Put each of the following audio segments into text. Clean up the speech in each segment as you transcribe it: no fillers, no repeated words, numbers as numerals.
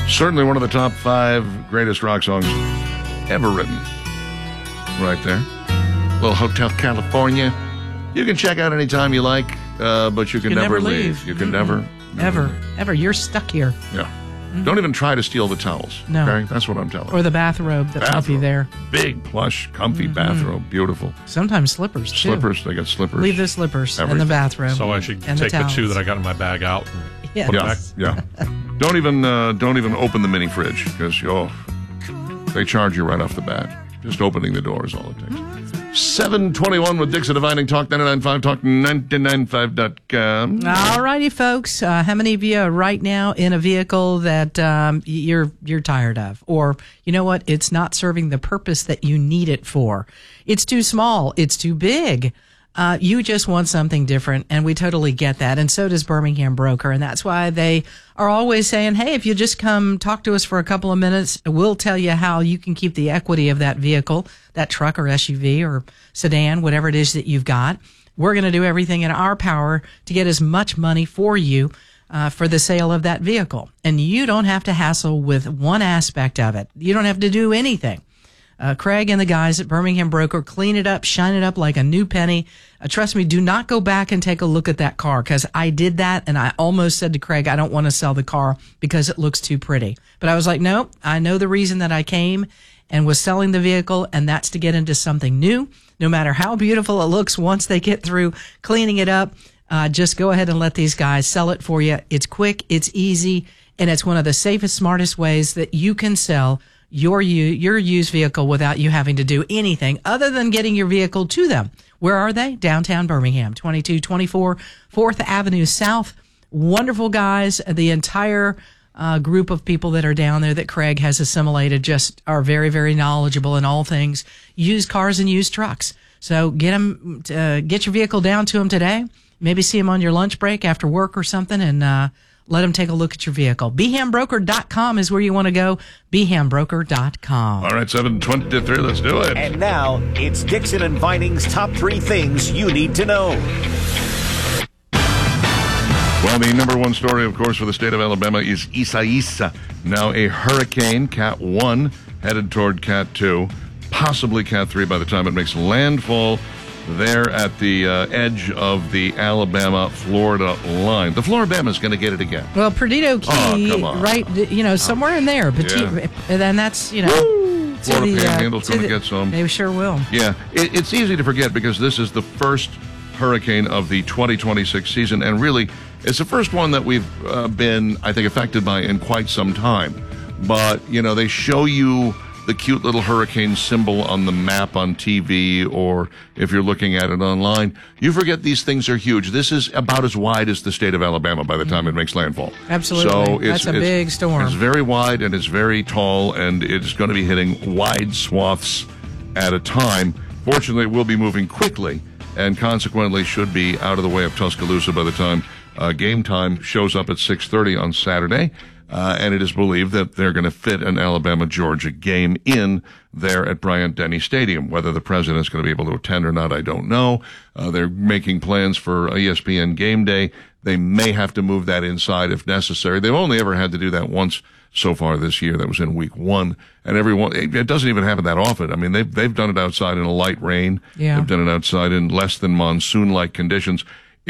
Certainly one of the top 5 greatest rock songs ever written. Right there. Little Hotel California. You can check out anytime you like, but you can never leave. You can never. Ever. You're stuck here. Yeah. Don't even try to steal the towels. No. Okay? That's what I'm telling you. Or the bathrobe that might be there. Big, plush, comfy bathrobe. Beautiful. Sometimes slippers, too. They got slippers. Leave the slippers in the bathrobe. So I should take the 2 that I got in my bag out and put them back? Yeah. Don't even open the mini fridge because they charge you right off the bat. Just opening the door is all it takes. 7:21 with Dixon Divining Talk 99.5, Talk 99.5.com. All righty, folks. How many of you are right now in a vehicle that you're tired of? Or, you know what? It's not serving the purpose that you need it for. It's too small. It's too big. You just want something different, and we totally get that. And so does Birmingham Broker. And that's why they are always saying, hey, if you just come talk to us for a couple of minutes, we'll tell you how you can keep the equity of that vehicle, that truck or SUV or sedan, whatever it is that you've got. We're going to do everything in our power to get as much money for you for the sale of that vehicle. And you don't have to hassle with one aspect of it. You don't have to do anything. Craig and the guys at Birmingham Broker clean it up, shine it up like a new penny. Trust me, do not go back and take a look at that car, because I did that and I almost said to Craig, I don't want to sell the car because it looks too pretty. But I was like, no, I know the reason that I came and was selling the vehicle, and that's to get into something new. No matter how beautiful it looks, once they get through cleaning it up, just go ahead and let these guys sell it for you. It's quick, it's easy, and it's one of the safest, smartest ways that you can sell your used vehicle without you having to do anything other than getting your vehicle to them. Where are they? Downtown Birmingham, 2224 4th Avenue South. Wonderful guys. The entire group of people that are down there that Craig has assimilated just are very, very knowledgeable in all things used cars and used trucks. So get your vehicle down to them today. Maybe see them on your lunch break after work or something, and let them take a look at your vehicle. BehamBroker.com is where you want to go. BehamBroker.com. All right, 7:23. Let's do it. And now it's Dixon and Vining's top 3 things you need to know. Well, the number one story, of course, for the state of Alabama is Isaias, now a hurricane, Cat 1, headed toward Cat 2, possibly Cat 3 by the time it makes landfall there at the edge of the Alabama-Florida line. The Floribama is going to get it again. Well, Perdido Key, right, somewhere in there. And that's, Florida Panhandle's going to get some. They sure will. Yeah, it's easy to forget because this is the first hurricane of the 2026 season, and really, it's the first one that we've been, I think, affected by in quite some time. But, they show you the cute little hurricane symbol on the map on TV, or if you're looking at it online, you forget these things are huge. This is about as wide as the state of Alabama by the time it makes landfall. Absolutely. So that's a big storm. It's very wide and it's very tall, and it's going to be hitting wide swaths at a time. Fortunately, it will be moving quickly and consequently should be out of the way of Tuscaloosa by the time game time shows up at 6:30 on Saturday. And it is believed that they're going to fit an Alabama-Georgia game in there at Bryant-Denny Stadium. Whether the president is going to be able to attend or not, I don't know. They're making plans for ESPN Game Day. They may have to move that inside if necessary. They've only ever had to do that once so far this year. That was in week 1. And it doesn't even happen that often. I mean, they've done it outside in a light rain. Yeah. They've done it outside in less than monsoon-like conditions.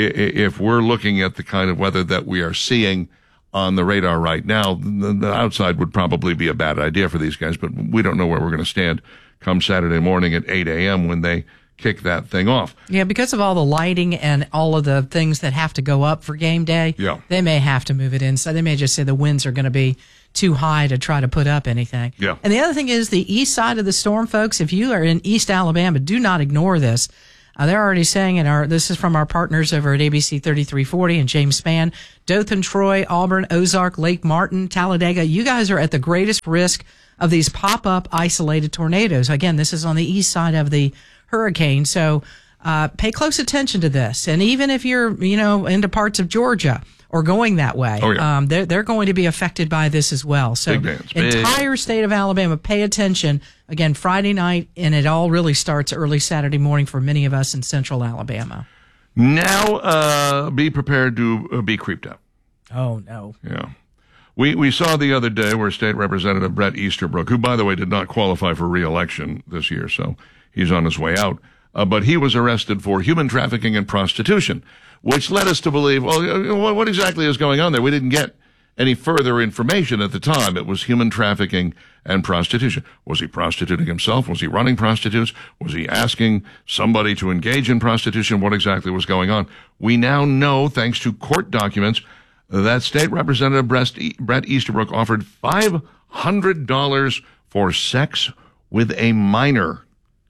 If we're looking at the kind of weather that we are seeing on the radar right now, the outside would probably be a bad idea for these guys, but we don't know where we're going to stand come Saturday morning at 8 a.m. when they kick that thing off. Yeah, because of all the lighting and all of the things that have to go up for game day, they may have to move it inside. They may just say the winds are going to be too high to try to put up anything. Yeah. And the other thing is the east side of the storm, folks, if you are in East Alabama, do not ignore this. They're already saying this is from our partners over at ABC 3340 and James Spann, Dothan, Troy, Auburn, Ozark, Lake Martin, Talladega. You guys are at the greatest risk of these pop-up isolated tornadoes. Again, this is on the east side of the hurricane. So, pay close attention to this. And even if you're, into parts of Georgia or going that way, they're going to be affected by this as well. So, entire state of Alabama, pay attention. Again, Friday night, and it all really starts early Saturday morning for many of us in central Alabama. Now, be prepared to be creeped out. Oh, no. Yeah. We saw the other day where State Representative Brett Easterbrook, who, by the way, did not qualify for re-election this year, so he's on his way out, but he was arrested for human trafficking and prostitution, which led us to believe, well, what exactly is going on there? We didn't get any further information at the time. It was human trafficking and prostitution. Was he prostituting himself? Was he running prostitutes? Was he asking somebody to engage in prostitution? What exactly was going on? We now know, thanks to court documents, that State Representative Brett Easterbrook offered $500 for sex with a minor.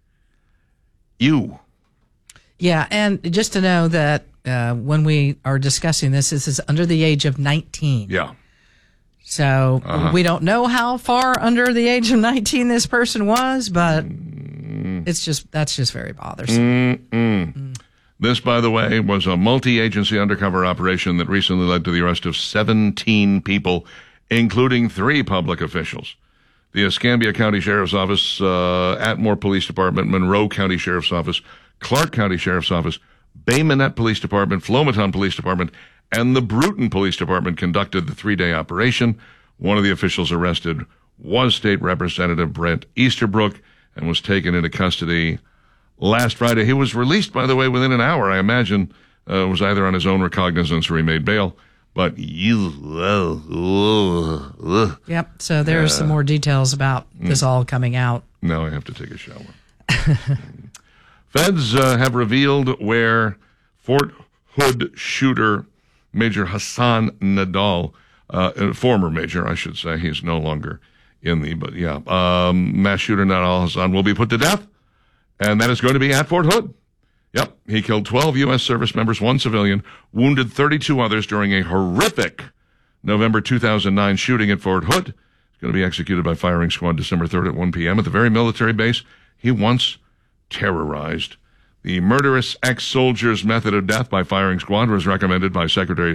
Yeah, and just to know that when we are discussing this is under the age of 19. Yeah. So we don't know how far under the age of 19 this person was, but that's just very bothersome. This, by the way, was a multi-agency undercover operation that recently led to the arrest of 17 people, including 3 public officials. The Escambia County Sheriff's Office, Atmore Police Department, Monroe County Sheriff's Office, Clark County Sheriff's Office, Bay Minette Police Department, Flomaton Police Department, and the Bruton Police Department conducted the 3-day operation. One of the officials arrested was State Representative Brett Easterbrook and was taken into custody last Friday. He was released, by the way, within an hour. I imagine was either on his own recognizance or he made bail. But yep. So there's some more details about this all coming out. Now I have to take a shower. Feds have revealed where Fort Hood shooter Major Hassan Nadal, former major, I should say, he's no longer in the, but yeah, mass shooter Nadal Hassan will be put to death. And that is going to be at Fort Hood. Yep. He killed 12 U.S. service members, 1 civilian, wounded 32 others during a horrific November 2009 shooting at Fort Hood. He's going to be executed by firing squad December 3rd at 1 p.m. at the very military base he once terrorized. The murderous ex-soldier's method of death by firing squad was recommended by Secretary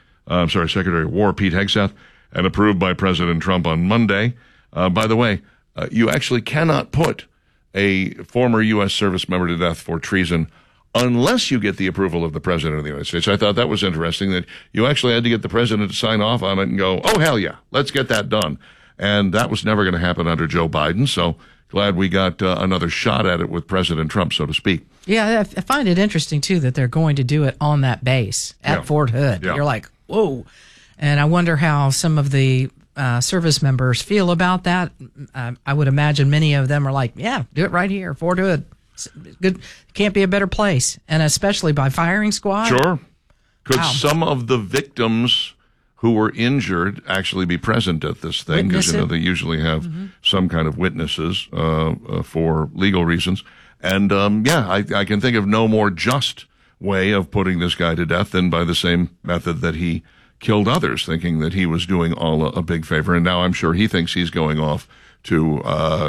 of War Pete Hegseth and approved by President Trump on Monday. By the way, you actually cannot put a former U.S. service member to death for treason unless you get the approval of the President of the United States. I thought that was interesting that you actually had to get the President to sign off on it and go, oh, hell yeah, let's get that done. And that was never going to happen under Joe Biden, so glad we got another shot at it with President Trump, so to speak. Yeah, I find it interesting, too, that they're going to do it on that base at Fort Hood. Yeah. You're like, whoa. And I wonder how some of the service members feel about that. I would imagine many of them are like, yeah, do it right here, Fort Hood. It's good. Can't be a better place. And especially by firing squad. Sure. Could some of the victims who were injured actually be present at this thing? Because, they usually have some kind of witnesses for legal reasons. And, I can think of no more just way of putting this guy to death than by the same method that he killed others, thinking that he was doing all a big favor. And now I'm sure he thinks he's going off to,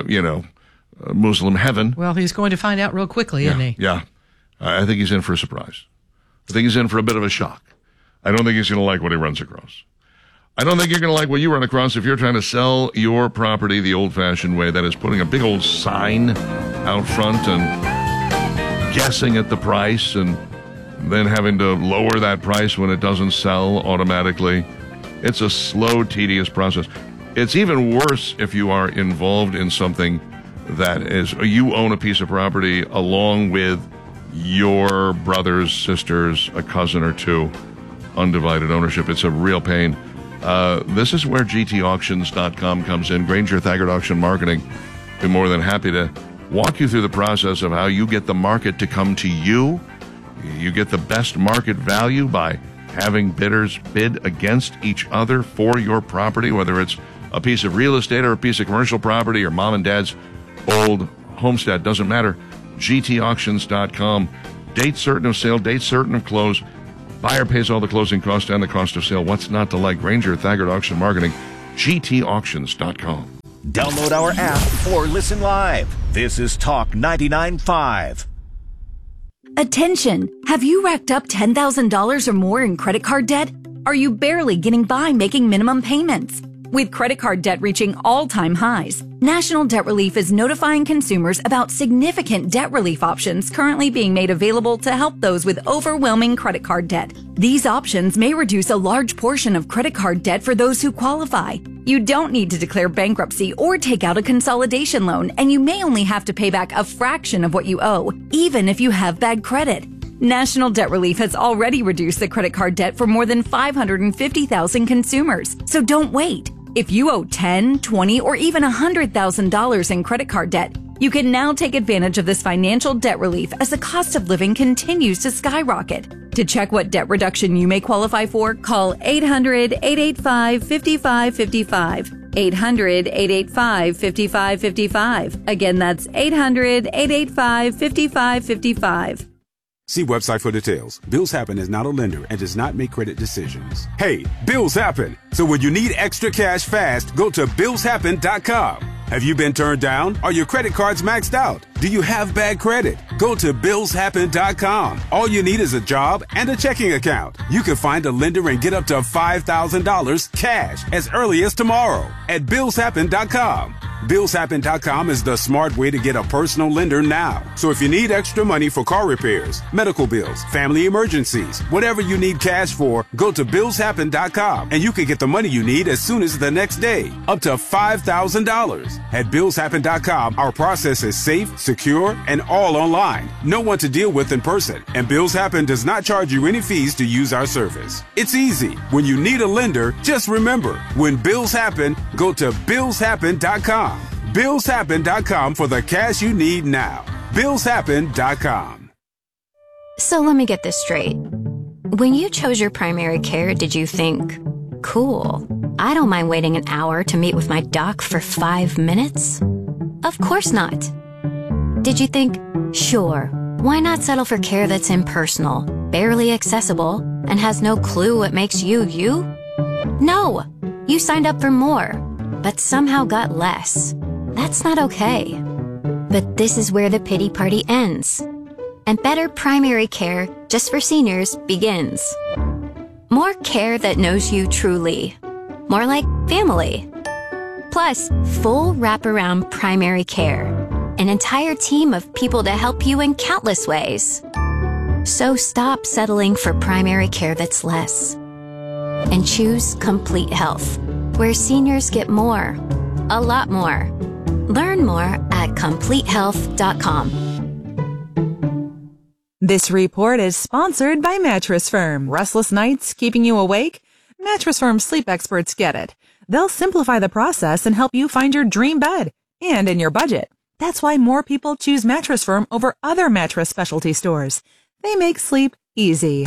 Muslim heaven. Well, he's going to find out real quickly, isn't he? Yeah. I think he's in for a surprise. I think he's in for a bit of a shock. I don't think he's going to like what he runs across. I don't think you're going to like what you run across if you're trying to sell your property the old-fashioned way. That is putting a big old sign out front and guessing at the price and then having to lower that price when it doesn't sell automatically. It's a slow, tedious process. It's even worse if you are involved in something that is, you own a piece of property along with your brothers, sisters, a cousin or two, undivided ownership. It's a real pain. This is where GTauctions.com comes in. Granger Thaggart Auction Marketing. Be more than happy to walk you through the process of how you get the market to come to you. You get the best market value by having bidders bid against each other for your property, whether it's a piece of real estate or a piece of commercial property or mom and dad's old homestead. Doesn't matter. GTauctions.com. Date certain of sale, date certain of close. Buyer pays all the closing costs and the cost of sale. What's not to like? Granger Thaggart Auction Marketing. GTauctions.com. Download our app or listen live. This is Talk 99.5. Attention! Have you racked up $10,000 or more in credit card debt? Are you barely getting by making minimum payments? With credit card debt reaching all-time highs, National Debt Relief is notifying consumers about significant debt relief options currently being made available to help those with overwhelming credit card debt. These options may reduce a large portion of credit card debt for those who qualify. You don't need to declare bankruptcy or take out a consolidation loan, and you may only have to pay back a fraction of what you owe, even if you have bad credit. National Debt Relief has already reduced the credit card debt for more than 550,000 consumers, so don't wait. If you owe $10,000, $20,000, or even $100,000 in credit card debt, you can now take advantage of this financial debt relief as the cost of living continues to skyrocket. To check what debt reduction you may qualify for, call 800-885-5555. 800-885-5555. Again, that's 800-885-5555. See website for details. Bills Happen is not a lender and does not make credit decisions. Hey, bills happen. So when you need extra cash fast, go to BillsHappen.com. Have you been turned down? Are your credit cards maxed out? Do you have bad credit? Go to BillsHappen.com. All you need is a job and a checking account. You can find a lender and get up to $5,000 cash as early as tomorrow at BillsHappen.com. BillsHappen.com is the smart way to get a personal lender now. So if you need extra money for car repairs, medical bills, family emergencies, whatever you need cash for, go to BillsHappen.com and you can get the money you need as soon as the next day, up to $5,000. At BillsHappen.com, our process is safe, secure, and all online. No one to deal with in person. And Bills Happen does not charge you any fees to use our service. It's easy. When you need a lender, just remember, when bills happen, go to BillsHappen.com. BillsHappen.com for the cash you need now. BillsHappen.com. So let me get this straight. When you chose your primary care, did you think, cool, I don't mind waiting an hour to meet with my doc for 5 minutes? Of course not. Did you think, sure, why not settle for care that's impersonal, barely accessible, and has no clue what makes you you? No, you signed up for more, but somehow got less. That's not okay. But this is where the pity party ends. And better primary care, just for seniors, begins. More care that knows you truly. More like family. Plus, full wraparound primary care. An entire team of people to help you in countless ways. So stop settling for primary care that's less. And choose Complete Health, where seniors get more. A lot more. Learn more at CompleteHealth.com. This report is sponsored by Mattress Firm. Restless nights keeping you awake? Mattress Firm sleep experts get it. They'll simplify the process and help you find your dream bed and in your budget. That's why more people choose Mattress Firm over other mattress specialty stores. They make sleep easy.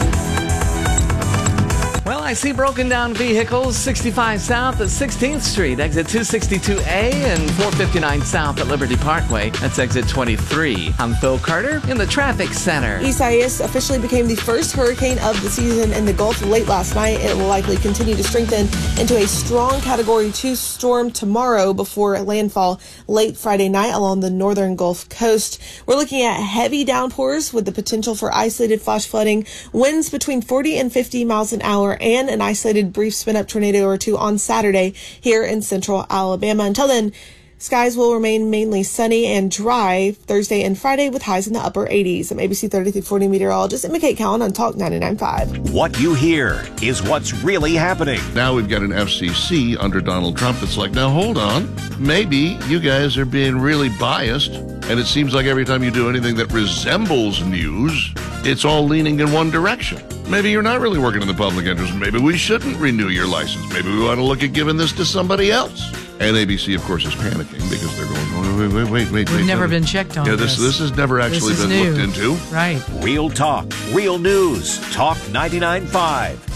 Well, I see broken down vehicles 65 South at 16th Street, exit 262A, and 459 South at Liberty Parkway. That's exit 23. I'm Phil Carter in the traffic center. Isaias officially became the first hurricane of the season in the Gulf late last night. It will likely continue to strengthen into a strong Category 2 storm tomorrow before landfall late Friday night along the northern Gulf Coast. We're looking at heavy downpours with the potential for isolated flash flooding, winds between 40 and 50 miles an hour, and an isolated brief spin-up tornado or two on Saturday here in central Alabama. Until then, skies will remain mainly sunny and dry Thursday and Friday with highs in the upper 80s. I'm ABC 30 through 40 meteorologist Emma Kate Cowan on Talk 99.5. What you hear is what's really happening. Now we've got an FCC under Donald Trump that's like, now hold on, maybe you guys are being really biased, and it seems like every time you do anything that resembles news, it's all leaning in one direction. Maybe you're not really working in the public interest. Maybe we shouldn't renew your license. Maybe we ought to look at giving this to somebody else. And ABC, of course, is panicking because they're going, wait. We've never been checked on. Yeah, this has never actually been looked into. Right. Real talk, real news. Talk 99.5.